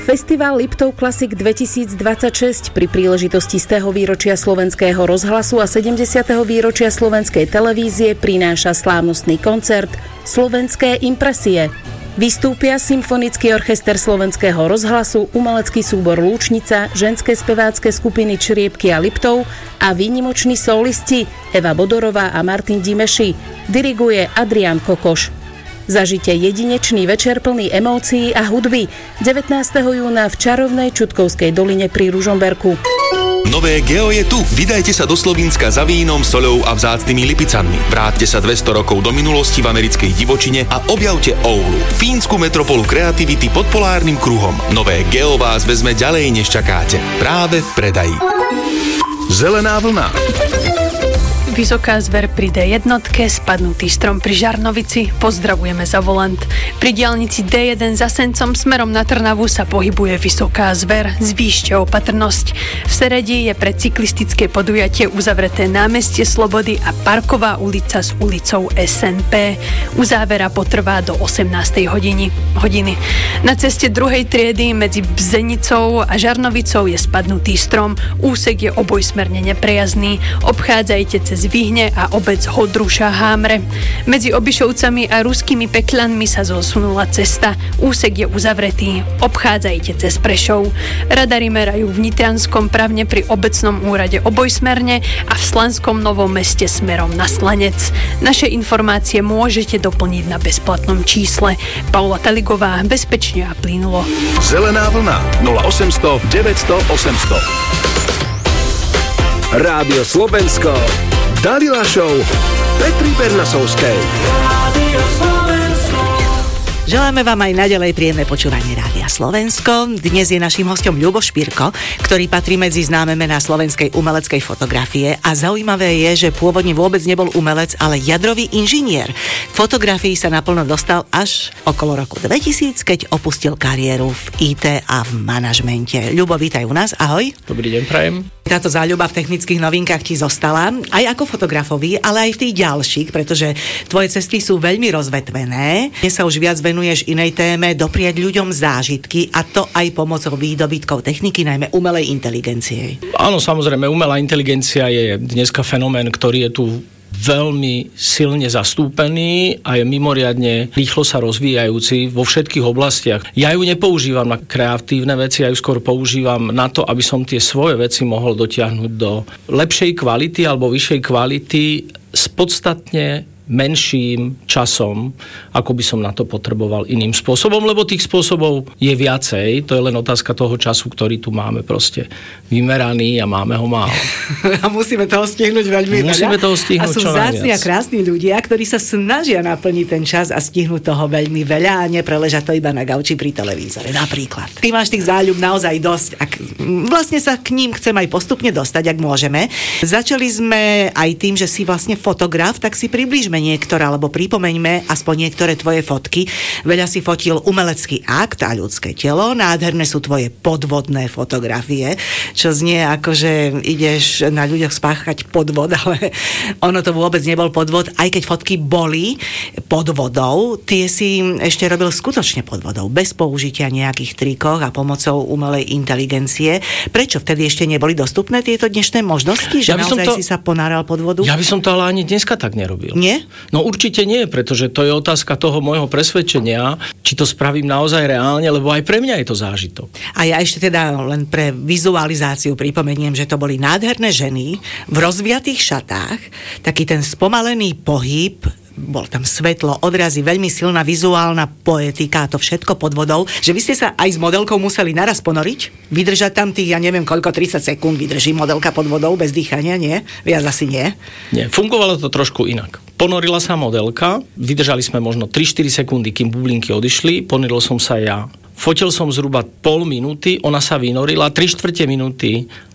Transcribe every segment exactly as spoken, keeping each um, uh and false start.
Festival Liptov Classic dvetisícdvadsaťšesť pri príležitosti stého výročia slovenského rozhlasu a sedemdesiateho výročia slovenskej televízie prináša slávnostný koncert Slovenské impresie. Vystúpia Symfonický orchester Slovenského rozhlasu, umelecký súbor Lúčnica, ženské spevácké skupiny Čriepky a Liptov a výnimoční solisti Eva Bodorová a Martin Dimeši. Diriguje Adrián Kokoš. Zažite jedinečný večer plný emócií a hudby devätnásteho júna v čarovnej Čutkovskej doline pri Ružomberku. Nové Geo je tu. Vydajte sa do Slovinska za vínom, soľou a vzácnymi lipicami. Vráťte sa dvesto rokov do minulosti v americkej divočine a objavte Oulu, fínsku metropolu kreativity pod polárnym kruhom. Nové Geo vás vezme ďalej, než čakáte. Práve v predaji. Zelená vlna. Vysoká zver pri dé jednotke, spadnutý strom pri Žarnovici, pozdravujeme za volant. Pri diaľnici dé jeden za Sencom smerom na Trnavu sa pohybuje vysoká zver, zvýšte opatrnosť. V Seredi je pre cyklistické podujatie uzavreté námestie Slobody a Parková ulica s ulicou es en pé. Uzávera potrvá do osemnástej hodiny. hodiny. Na ceste druhej triedy medzi Bzenicou a Žarnovicou je spadnutý strom, úsek je obojsmerne neprejazdný, obchádzajte cez Vyhne a obec Hodruša Hámre. Medzi Obišovcami a Ruskými Pekľanmi sa zosunula cesta. Úsek je uzavretý. Obchádzajte cez Prešov. Radary merajú v Nitranskom pravne pri obecnom úrade obojsmerne a v Slanskom Novom Meste smerom na Slanec. Naše informácie môžete doplniť na bezplatnom čísle. Paula Taligová, bezpečne a plynulo. Zelená vlna nula osemsto deväťsto osemsto. Rádio Slovensko, Dalila Show, Petri Bernasovskej. Rádio Slovensko. Želáme vám aj naďalej príjemné počúvanie Rádia Slovensko. Dnes je naším hosťom Ľubo Špirko, ktorý patrí medzi známe mená slovenskej umeleckej fotografie a zaujímavé je, že pôvodne vôbec nebol umelec, ale jadrový inžinier. K fotografii sa naplno dostal až okolo roku dvetisíc, keď opustil kariéru v í té a v manažmente. Ľubo, vítaj u nás, ahoj. Dobrý deň, prajem. Táto záľuba v technických novinkách ti zostala, aj ako fotografovi, ale aj v tých ďalších, pretože tvoje cesty sú veľmi rozvetvené. Dnes sa už viac venuješ inej téme, dopriať ľuďom zážitky, a to aj pomocou výdobytkov techniky, najmä umelej inteligencie. Áno, samozrejme, umelá inteligencia je dneska fenomén, ktorý je tu veľmi silne zastúpený a je mimoriadne rýchlo sa rozvíjajúci vo všetkých oblastiach. Ja ju nepoužívam na kreatívne veci, ja ju skôr používam na to, aby som tie svoje veci mohol dotiahnuť do lepšej kvality alebo vyššej kvality s podstatne menším časom, ako by som na to potreboval iným spôsobom, lebo tých spôsobov je viacej, to je len otázka toho času, ktorý tu máme proste vymeraný a máme ho málo. A musíme toho stihnúť veľmi veľa. Musíme toho stihnúť čo najviac. A sú vzácni a krásni ľudia, ktorí sa snažia naplniť ten čas a stihnúť toho veľmi veľa a nepreležať to iba na gauči pri televízore, napríklad. Ty máš tých záľub naozaj dosť, ak vlastne sa k ním chcem aj postupne dostať, ak môžeme. Začali sme aj tým, že si vlastne fotograf, tak si približme niektoré, alebo pripomeňme aspoň niektoré tvoje fotky. Veľa si fotil umelecký akt a ľudské telo, nádherné sú tvoje podvodné fotografie, čo znie ako, že ideš na ľuďoch spáchať podvod, ale ono to vôbec nebol podvod, aj keď fotky boli podvodou, tie si ešte robil skutočne podvodou, bez použitia nejakých trikov a pomocou umelej inteligencie. Prečo vtedy ešte neboli dostupné tieto dnešné možnosti, že ja naozaj to, si sa ponáral podvodu? Ja by som to ale ani dneska tak nerobil. Nie? No určite nie, pretože to je otázka toho môjho presvedčenia, či to spravím naozaj reálne, lebo aj pre mňa je to zážitok. A ja ešte teda len pre vizualizáciu pripomeniem, že to boli nádherné ženy v rozviatých šatách, taký ten spomalený pohyb, bol tam svetlo, odrazy, veľmi silná vizuálna poetika, to všetko pod vodou, že vy ste sa aj s modelkou museli naraz ponoriť, vydržať tam tých, ja neviem koľko, tridsať sekúnd vydrží modelka pod vodou bez dýchania, nie? Viac asi nie? Nie, fungovalo to trošku inak. Ponorila sa modelka, vydržali sme možno tri štyri sekundy, kým bublinky odišli, ponoril som sa ja. Fotil som zhruba pol minúty, ona sa vynorila, tri štvrte minúty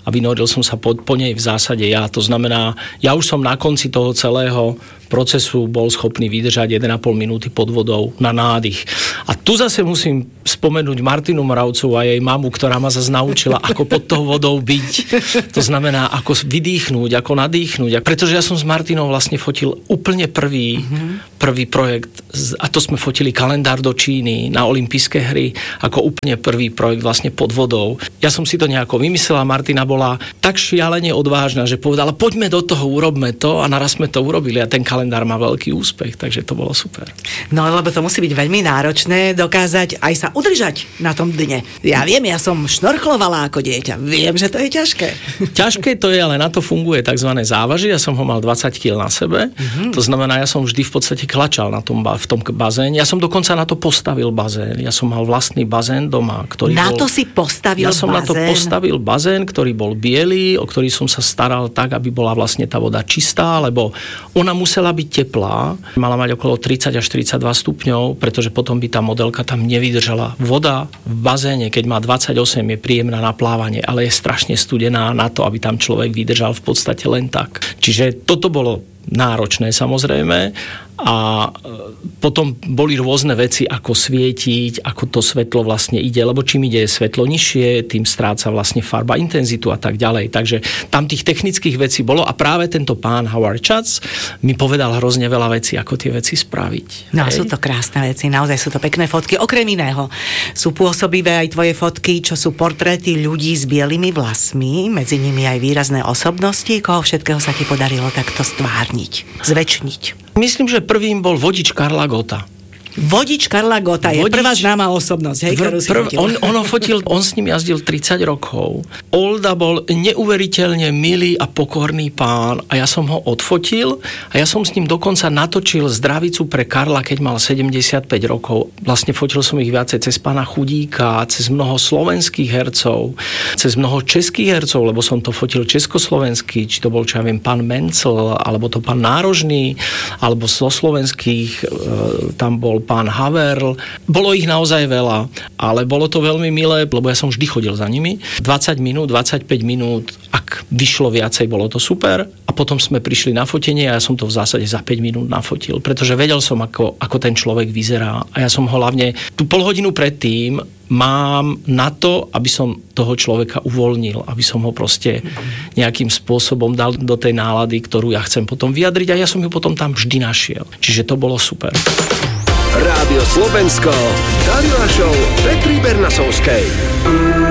a vynoril som sa po, po nej v zásade ja. To znamená, ja už som na konci toho celého procesu bol schopný vydržať jeden a pol minúty pod vodou na nádych. A tu zase musím spomenúť Martinu Moravcovú a jej mamu, ktorá ma zase naučila, ako pod tou vodou byť. To znamená, ako vydýchnúť, ako nadýchnúť. Pretože ja som s Martinou vlastne fotil úplne prvý, mm-hmm. prvý projekt a to sme fotili kalendár do Číny na olympijské hry ako úplne prvý projekt vlastne pod vodou. Ja som si to nejako vymyslela, Martina bola tak šialene odvážna, že povedala, poďme do toho, urobme to a naraz sme to urobili a ten kalendár má veľký úspech, takže to bolo super. No, lebo to musí byť veľmi náročné dokázať aj sa udržať na tom dne. Ja viem, ja som šnorchlovala ako dieťa. Viem, že to je ťažké. Ťažké to je, ale na to funguje takzvané závažie. Ja som ho mal dvadsať kilogramov na sebe. Mm-hmm. To znamená, ja som vždy v podstate klačal na tom, v tom bazéne. Ja som dokonca na to postavil bazén. Ja som mal vlastný bazén doma, ktorý na bol... to si postavil ja som bazén? Na to postavil bazén, ktorý bol biely, o ktorý som sa staral tak, aby bola vlastne tá voda čistá, lebo ona musela byť teplá. Mala mať okolo tridsať až tridsaťdva stupňov, pretože potom by tá modelka tam nevydržala. Voda v bazéne, keď má dvadsaťosem, je príjemná na plávanie, ale je strašne studená na to, aby tam človek vydržal v podstate len tak. Čiže toto bolo náročné samozrejme a potom boli rôzne veci, ako svietiť, ako to svetlo vlastne ide, lebo čím ide svetlo nižšie, tým stráca vlastne farba intenzitu a tak ďalej. Takže tam tých technických vecí bolo a práve tento pán Howard Schatz mi povedal hrozne veľa vecí, ako tie veci spraviť. No Hej? Sú to krásne veci, naozaj sú to pekné fotky. Okrem iného sú pôsobivé aj tvoje fotky, čo sú portréty ľudí s bielými vlasmi, medzi nimi aj výrazné osobnosti. Koho všetkého sa ti podarilo takto stvárniť, zväčšniť? Myslím, že prvým bol vodič Karla Gotta. Vodič Karla Gotta je vodič, prvá známa osobnosť, hej, ktorú si prv, fotil. on, on, fotil, on s ním jazdil tridsať rokov. Olda bol neuveriteľne milý a pokorný pán a ja som ho odfotil a ja som s ním dokonca natočil zdravicu pre Karla, keď mal sedemdesiatpäť rokov. Vlastne fotil som ich viacej cez pána Chudíka, cez mnoho slovenských hercov, cez mnoho českých hercov, lebo som to fotil československý, či to bol, čo ja viem, pán Mencel, alebo to pán Nárožný, alebo zo slovenských e, tam bol pán Haverl. Bolo ich naozaj veľa, ale bolo to veľmi milé, lebo ja som vždy chodil za nimi. dvadsať minút, dvadsaťpäť minút, ak vyšlo viacej, bolo to super. A potom sme prišli na fotenie a ja som to v zásade za päť minút nafotil, pretože vedel som, ako, ako ten človek vyzerá. A ja som ho hlavne tú pol hodinu predtým mám na to, aby som toho človeka uvoľnil, aby som ho proste nejakým spôsobom dal do tej nálady, ktorú ja chcem potom vyjadriť a ja som ju potom tam vždy našiel. Čiže to bolo super. Rádio Slovensko, Dalila Show Petry Bernasovskej.